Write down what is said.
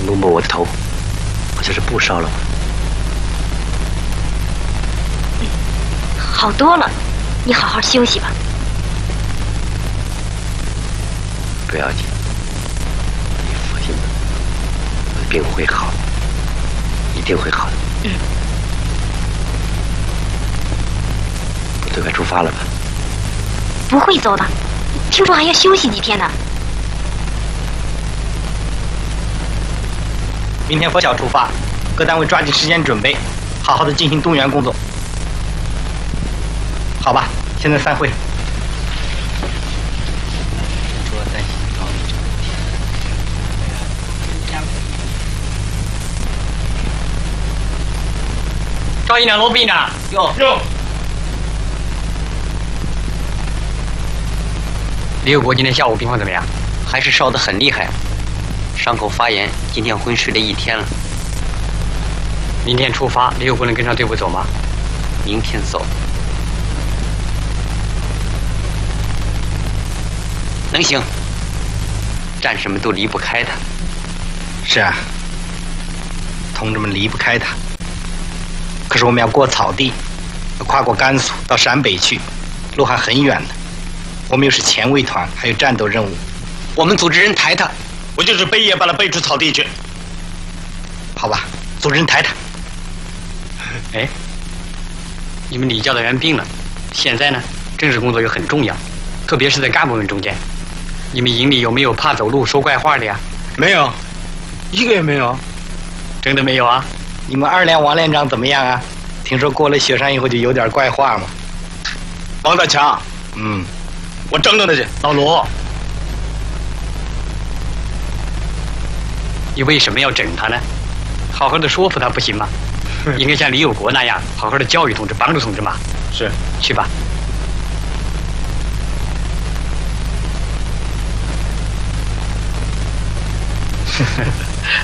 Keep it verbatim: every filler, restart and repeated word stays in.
你摸摸我的头，好像是布烧了吧？ 嗯，好多了。你好好休息吧。 不要紧，你放心吧，我的病会好，一定会好的。 嗯。 部队该出发了吧？ 不会走的，听说还要休息几天呢。 明天拂晓出发，各单位抓紧时间准备，好好的进行动员工作。好吧，现在散会。除了担心高丽这个问题。 赵营长、罗部营长， 哟哟。李有国今天下午病况怎么样？ 还是烧得很厉害，伤口发炎，今天昏睡了一天了。 明天出发，李有国能跟上队伍走吗？ 明天走。能行，战士们都离不开他。 是啊，同志们离不开他。可是我们要过草地，要跨过甘肃到陕北去，路还很远呢。我们又是前卫团，还有战斗任务。 我们组织人抬他， 我就是背也把他背出草地去。 好吧，组织人抬他。 哎，你们李教导员病了，现在呢，政治工作又很重要，特别是在干部们中间。你们营里有没有怕走路说怪话的呀？ 没有，一个也没有。 真的没有啊？ 你们二连王连长怎么样啊？听说过了雪山以后就有点怪话嘛。 王大强， 嗯， 我整整他去。 老罗，你为什么要整他呢？好好的说服他不行吗？应该像李有国那样，好好的教育同志，帮助同志嘛。 是， 去吧。